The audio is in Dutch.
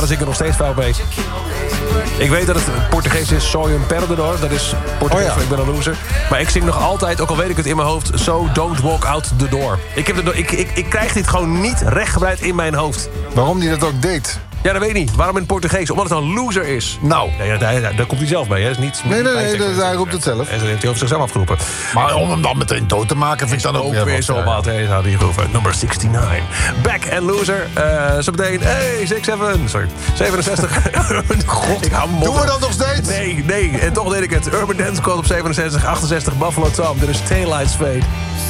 Daar zit ik er nog steeds fout mee. Ik weet dat het Portugees is Soy un perdedor. Dat is Portugees voor ik ben een loser. Maar ik zing nog altijd, ook al weet ik het in mijn hoofd... So don't walk out the door. Ik krijg dit gewoon niet rechtgebreid in mijn hoofd. Waarom die dat ook deed? Ja, dat weet ik niet. Waarom in het Portugees? Omdat het een loser is. Nou. Nee, daar komt hij zelf mee. Hè. Is niet, Nee, hij roept het zelf. En dat heeft hij over zichzelf afgeroepen. Maar om hem dan meteen dood te maken vind ik dan ook weer zo wat. Had hij geroepen. Nummer 69. Back and Loser. Zo meteen. Hey, 67. God, ik hou hem doen we dat nog steeds? Nee. En toch deed ik het. Urban Dance Squad op 67. 68 Buffalo Tom. Dit is Taillights Fade.